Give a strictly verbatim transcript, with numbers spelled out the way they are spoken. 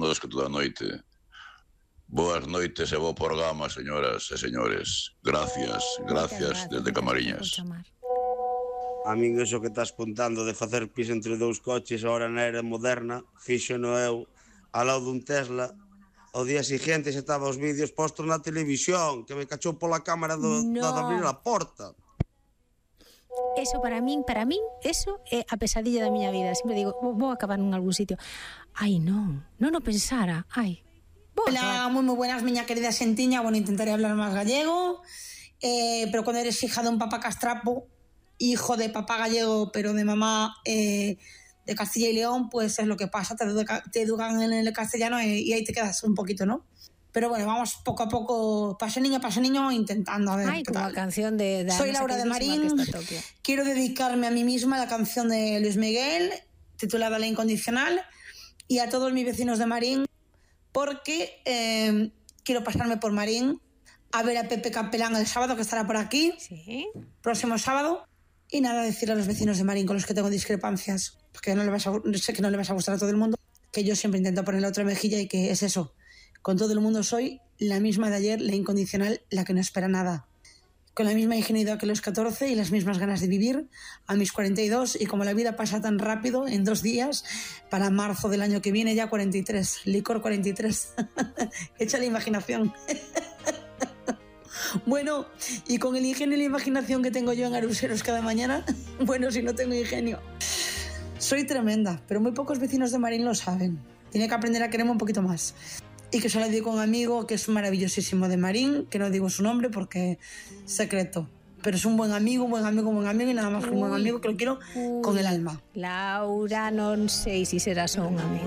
convosco toda a noite. Boas noites e bo programa, señoras e señores. Gracias, gracias desde Camariñas. A min iso que estás contando de facer pis entre dous coches ahora na era moderna, fixo-no eu ao lado dun Tesla. Ao día siguiente xa estaba os vídeos postos na televisión, que me cachou pola cámara do, no. do de abrir a porta. Eso para min, para min, eso é a pesadilla da miña vida. Sempre digo, vou acabar nun algún sitio. Ai, non, non o pensara, ai. Hola, moi moi buenas, miña querida xentiña. Bueno, intentaré hablar máis gallego, eh, pero cando eres hija de un papá castrapo, hijo de papá gallego, pero de mamá eh, de Castilla y León, pues es lo que pasa, te, educa, te educan en el castellano y, y ahí te quedas un poquito, ¿no? Pero bueno, vamos poco a poco, paso niño, paso niño, intentando a ver Ay, qué como tal. La canción de, de Soy Laura de Marín, quiero dedicarme a mí misma a la canción de Luis Miguel, titulada La Incondicional, y a todos mis vecinos de Marín, porque eh, quiero pasarme por Marín a ver a Pepe Capelán el sábado, que estará por aquí, ¿sí? Próximo sábado. Y nada, decir a los vecinos de Marín con los que tengo discrepancias, porque no le vas a, sé que no le vas a gustar a todo el mundo, que yo siempre intento poner la otra mejilla y que es eso. Con todo el mundo soy la misma de ayer, la incondicional, la que no espera nada. Con la misma ingenuidad que los catorce y las mismas ganas de vivir a mis cuarenta y dos, y como la vida pasa tan rápido, en dos días, para marzo del año que viene ya cuarenta y tres, licor cuarenta y tres. Echa la imaginación. Bueno, y con el ingenio y la imaginación que tengo yo en Aruseros cada mañana, bueno, si no tengo ingenio. Soy tremenda, pero muy pocos vecinos de Marín lo saben. Tiene que aprender a quererme un poquito más. Y que solo digo a un amigo que es maravillosísimo de Marín, que no digo su nombre porque es secreto. Pero es un buen amigo, un buen amigo, un buen amigo, y nada más que un buen amigo que lo quiero uy, con el alma. Laura, non sei se será só un amigo.